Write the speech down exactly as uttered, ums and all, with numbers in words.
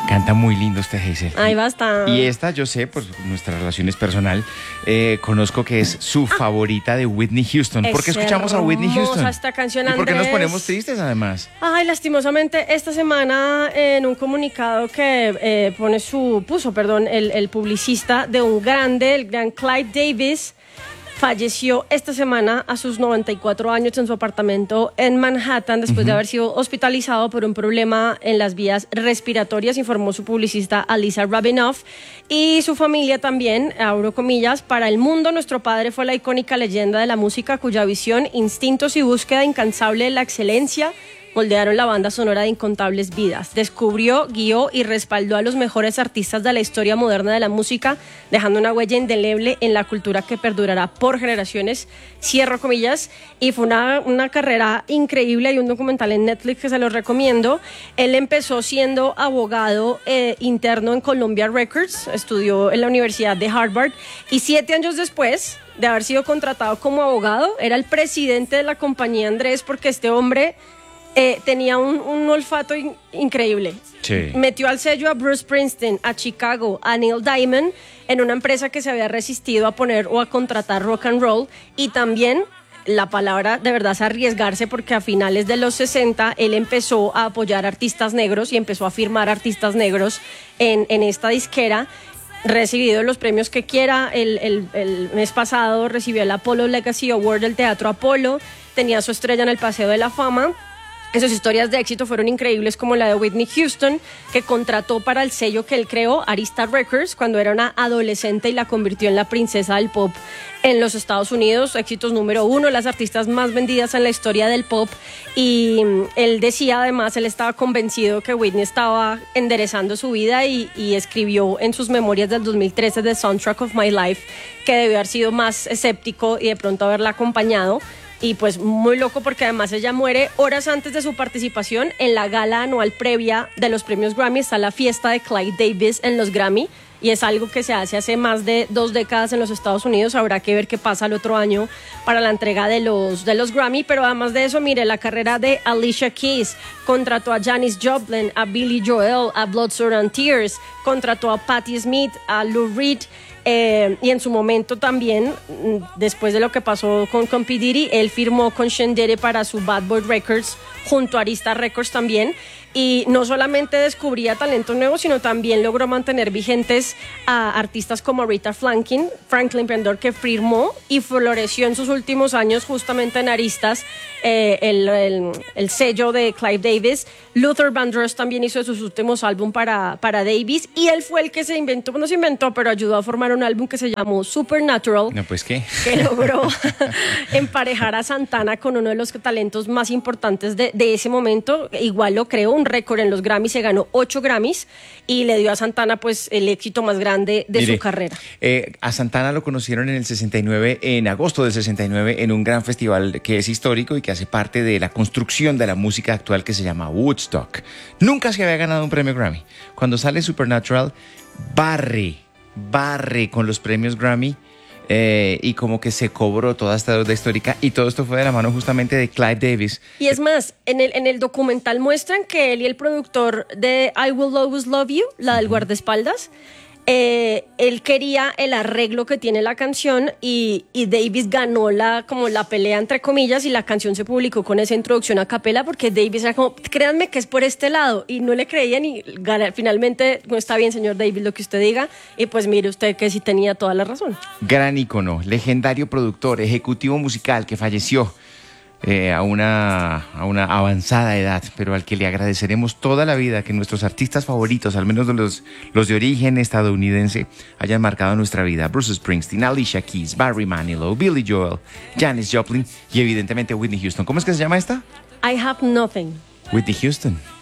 Canta muy lindo usted, Hazel. Ay, basta. Y esta, yo sé, por nuestra relación es personal, eh, conozco que es su favorita de Whitney Houston. ¿Por qué escuchamos a Whitney Houston? Esta canción, ¿Y por qué nos Andrés? ponemos tristes, además? Ay, lastimosamente, esta semana en un comunicado que eh, pone su, puso, perdón, el, el publicista de un grande, el gran Clive Davis, falleció esta semana a sus noventa y cuatro años en su apartamento en Manhattan después uh-huh. de haber sido hospitalizado por un problema en las vías respiratorias, informó su publicista Alisa Rabinoff. Y su familia también, abro comillas, para el mundo nuestro padre fue la icónica leyenda de la música cuya visión, instintos y búsqueda incansable de la excelencia moldearon la banda sonora de incontables vidas. Descubrió, guió y respaldó a los mejores artistas de la historia moderna de la música, dejando una huella indeleble en la cultura que perdurará por generaciones. Cierro comillas. Y fue una, una carrera increíble. Hay un documental en Netflix que se lo recomiendo. Él empezó siendo abogado eh, interno en Columbia Records, estudió en la Universidad de Harvard y siete años después de haber sido contratado como abogado, era el presidente de la compañía, Andrés, porque este hombre Eh, tenía un, un olfato in- increíble. Sí. Metió al sello a Bruce Springsteen, a Chicago, a Neil Diamond, en una empresa que se había resistido a poner o a contratar rock and roll. Y también, la palabra de verdad es arriesgarse, porque a finales de los sesenta él empezó a apoyar artistas negros y empezó a firmar artistas negros en, en esta disquera. Recibido los premios que quiera. El, el, el mes pasado recibió el Apollo Legacy Award del Teatro Apolo. Tenía su estrella en el Paseo de la Fama. Esas historias de éxito fueron increíbles, como la de Whitney Houston, que contrató para el sello que él creó, Arista Records, cuando era una adolescente y la convirtió en la princesa del pop en los Estados Unidos. Éxitos número uno, las artistas más vendidas en la historia del pop. Y él decía, además, él estaba convencido que Whitney estaba enderezando su vida y, y escribió en sus memorias del dos mil trece, The Soundtrack of My Life, que debió haber sido más escéptico y de pronto haberla acompañado. Y pues muy loco, porque además ella muere horas antes de su participación en la gala anual previa de los premios Grammy. Está la fiesta de Clive Davis en los Grammy y es algo que se hace hace más de dos décadas en los Estados Unidos. Habrá que ver qué pasa el otro año para la entrega de los, de los Grammy. Pero además de eso, mire, la carrera de Alicia Keys, contrató a Janis Joplin, a Billy Joel, a Blood, Sweat and Tears, contrató a Patti Smith, a Lou Reed. Eh, y en su momento también, después de lo que pasó con, con P. Diddy, él firmó con Shendere para su Bad Boy Records, junto a Arista Records también. Y no solamente descubría talento nuevo, sino también logró mantener vigentes a artistas como Rita Franklin, Franklin Pendor, que firmó y floreció en sus últimos años justamente en Aristas, eh, el, el, el sello de Clive Davis. Luther Vandross también hizo sus últimos álbumes para, para Davis, y él fue el que se inventó, no se inventó, pero ayudó a formar un álbum que se llamó Supernatural. No, pues qué. Que logró emparejar a Santana con uno de los talentos más importantes de, de ese momento. Igual lo creó, un récord en los Grammys, se ganó ocho Grammys y le dio a Santana pues el éxito más grande de Mire, su carrera. Eh, a Santana lo conocieron en el sesenta y nueve, en agosto del sesenta y nueve, en un gran festival que es histórico y que hace parte de la construcción de la música actual, que se llama Woodstock. Nunca se había ganado un premio Grammy. Cuando sale Supernatural, barre, barre con los premios Grammy. Eh, y como que se cobró toda esta deuda histórica, y todo esto fue de la mano justamente de Clive Davis. Y es más, en el, en el documental muestran que él y el productor de I Will Always Love You, la del guardaespaldas, eh, él quería el arreglo que tiene la canción, y, y Davis ganó la, como la pelea entre comillas, y la canción se publicó con esa introducción a capela, porque Davis era como, créanme que es por este lado, y no le creían, y gana, finalmente, no está bien, señor Davis, lo que usted diga, y pues mire usted que sí tenía toda la razón. Gran ícono, legendario productor, ejecutivo musical, que falleció Eh, a, una, a una avanzada edad, pero al que le agradeceremos toda la vida que nuestros artistas favoritos, al menos los, los de origen estadounidense, hayan marcado nuestra vida. Bruce Springsteen, Alicia Keys, Barry Manilow, Billy Joel, Janis Joplin y evidentemente Whitney Houston. ¿Cómo es que se llama esta? I Have Nothing. Whitney Houston.